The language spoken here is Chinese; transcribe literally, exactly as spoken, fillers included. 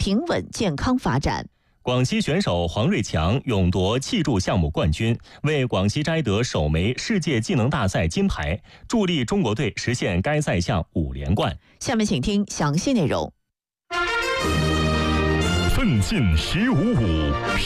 平稳健康发展。 广西选手黄瑞强勇夺气柱项目冠军，为广西摘得首枚世界技能大赛金牌，助力中国队实现该赛项五连冠。 下面请听详细内容。 奋进十五五。